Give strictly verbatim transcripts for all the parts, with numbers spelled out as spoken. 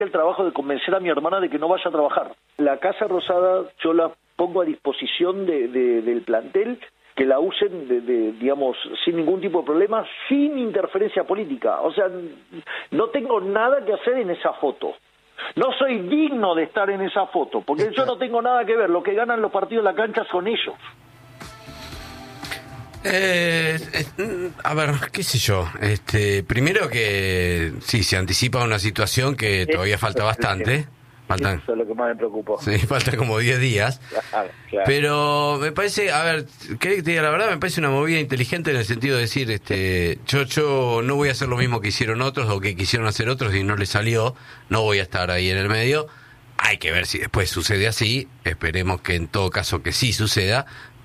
el trabajo de convencer a mi hermana de que no vaya a trabajar. La Casa Rosada yo la pongo a disposición de, de, del plantel, que la usen, de, de, digamos, sin ningún tipo de problema, sin interferencia política. O sea, no tengo nada que hacer en esa foto. No soy digno de estar en esa foto, porque yo no tengo nada que ver. Lo que ganan los partidos en la cancha son ellos. Eh, eh, a ver, qué sé yo. Este, primero que sí, se anticipa una situación que todavía falta bastante. Faltan, eso es lo que más me preocupó. Sí, faltan como diez días. Claro, claro. Pero me parece, a ver, ¿querés que te diga la verdad? Me parece una movida inteligente en el sentido de decir, este, yo, yo no voy a hacer lo mismo que hicieron otros o que quisieron hacer otros y no les salió. No voy a estar ahí en el medio. Hay que ver si después sucede así. Esperemos que en todo caso que sí suceda.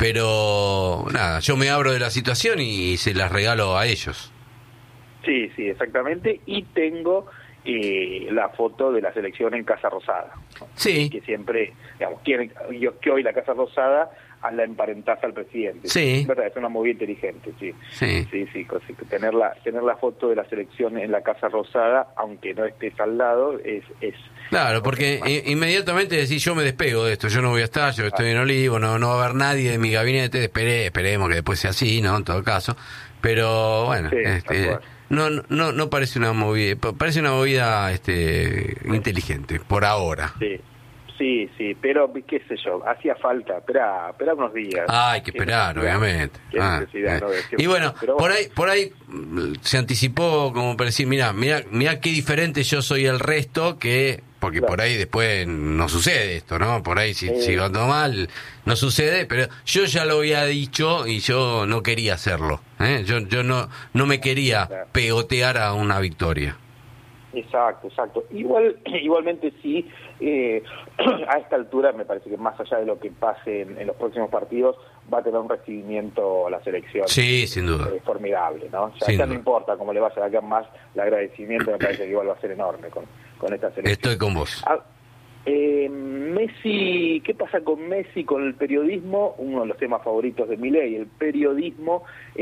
Pero nada, yo me abro de la situación y se las regalo a ellos. Sí, sí, exactamente. Y tengo eh, la foto de la selección en Casa Rosada. Sí. Que siempre, digamos, quieren, yo, que hoy la Casa Rosada a la emparentarse al presidente. Sí. Es verdad, es una movida inteligente, sí. Sí. Sí, sí, sí, tener la, tener la foto de la selección en la Casa Rosada, aunque no estés al lado, es... es Claro, porque i- inmediatamente decís, yo me despego de esto, yo no voy a estar, yo estoy en Olivo, no, no va a haber nadie de mi gabinete, esperé, esperemos que después sea así, ¿no? En todo caso. Pero bueno, Sí, este, no, no, no parece una movida, parece una movida este, inteligente, por ahora. Sí. Sí, sí, pero qué sé yo, hacía falta, espera, espera unos días. Ah, hay que esperar, obviamente. Qué Ah, necesidad, eh. ¿no? De que- Y bueno, pero por ahí, por ahí mm, se anticipó como para decir, mira, mira, mira qué diferente yo soy el resto, que porque Claro. por ahí después no sucede esto, ¿no? Por ahí si Eh. si va todo mal no sucede, pero yo ya lo había dicho y yo no quería hacerlo, ¿eh? Yo yo no no me quería Claro. pegotear a una victoria. Exacto, exacto. Igual, igualmente sí, eh, a esta altura me parece que más allá de lo que pase en, en los próximos partidos, va a tener un recibimiento a la selección. Sí, sin duda. eh, formidable, ¿no? Ya, Sin ya duda. no importa cómo le vaya a quedar más, el agradecimiento me parece que igual va a ser enorme con, con esta selección. Estoy con vos. Ah, eh, Messi, ¿qué pasa con Messi, con el periodismo? Uno de los temas favoritos de Milei, el periodismo,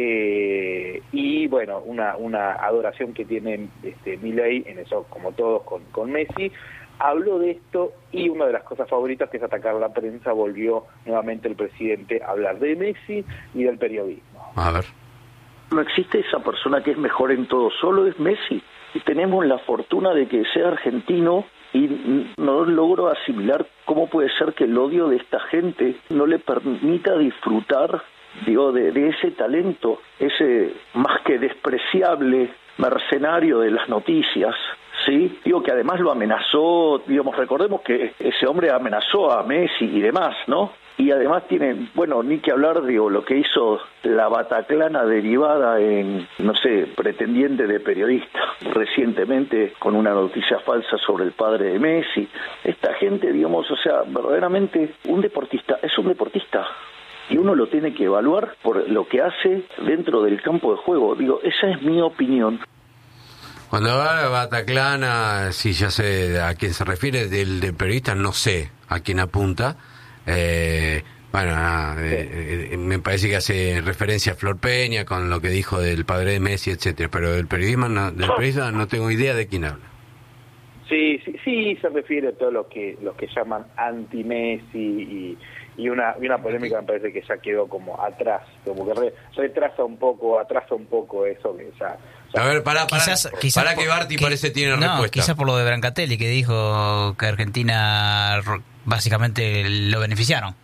eh, y bueno, una, una adoración que tiene este, Milei, en eso como todos con, con Messi. Habló de esto y una de las cosas favoritas, que es atacar a la prensa, volvió nuevamente el presidente a hablar de Messi y del periodismo. A ver. No existe esa persona que es mejor en todo, solo es Messi. Y tenemos la fortuna de que sea argentino y no logro asimilar cómo puede ser que el odio de esta gente no le permita disfrutar, digo, de, de ese talento, ese más que despreciable mercenario de las noticias. Sí, digo que además lo amenazó, digamos, recordemos que ese hombre amenazó a Messi y demás, ¿no? Y además tiene, bueno, ni que hablar, digo, lo que hizo la Bataclana derivada en, no sé, pretendiente de periodista, recientemente con una noticia falsa sobre el padre de Messi. Esta gente, digamos, o sea, verdaderamente un deportista, es un deportista. Y uno lo tiene que evaluar por lo que hace dentro del campo de juego. Digo, esa es mi opinión. Cuando habla de Bataclana, sí, ya sé a quién se refiere, del, del periodista no sé a quién apunta. Eh, bueno, nada, eh, eh, me parece que hace referencia a Flor Peña con lo que dijo del padre de Messi, etcétera. Pero del periodismo, no, del periodista no tengo idea de quién habla. Sí, sí, sí, se refiere a todo lo que los que llaman anti-Messi y, y una y una polémica me parece que ya quedó como atrás, como que re, retrasa un poco, atrasa un poco eso que ya... ya A ver, pará, pará, Quizás, quizás pará por- que Barty que- parece tiene no, respuesta. quizás por lo de Brancatelli, que dijo que Argentina ro- básicamente lo beneficiaron.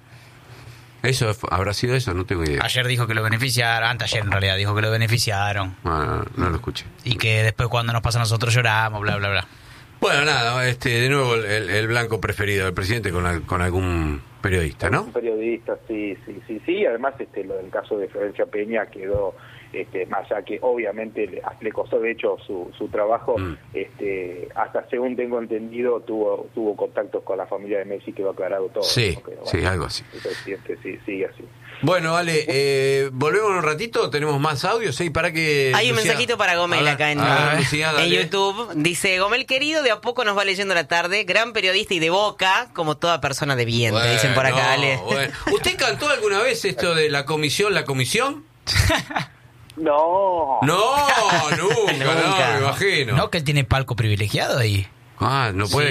¿Eso habrá sido eso? No tengo idea. Ayer dijo que lo beneficiaron, antes ayer en realidad dijo que lo beneficiaron. No, no, no lo escuché. Y que después cuando nos pasa a nosotros lloramos, bla, bla, bla. Bueno, nada, este, de nuevo el, el blanco preferido del presidente con, al- con algún periodista, ¿no? Un periodista, sí, sí, sí, sí. Además, este, lo del caso de Florencia Peña quedó, este, más allá que obviamente le, le costó de hecho su, su trabajo, Mm. este, hasta según tengo entendido tuvo tuvo contactos con la familia de Messi, quedó aclarado todo. Sí, ¿no? Pero, sí, bueno, algo así. el presidente sí, sigue así. Bueno, vale, eh, volvemos un ratito, tenemos más audios, ¿sí? Para que... Hay un Lucía- mensajito para Gomel A ver, acá en, a ver, Lucía, en dale. YouTube. Dice, Gomel querido, de a poco nos va leyendo la tarde. Gran periodista y de boca, como toda persona de bien, te dicen por acá, Bueno, Ale. bueno. ¿Usted cantó alguna vez esto de la comisión, la comisión? No, No, nunca, no, Nunca. me imagino. No, que él tiene palco privilegiado ahí. Ah, no puede